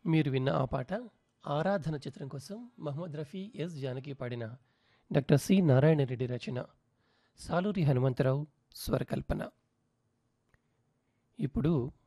మీరు విన్న ఆ పాట 'ఆరాధన' చిత్రం కోసం మహమ్మద్ రఫీ, ఎస్. జానకి పాడిన డాక్టర్ సి. నారాయణ రెడ్డి రచన, సాలూరి హనుమంతరావు స్వరకల్పన. ఇప్పుడు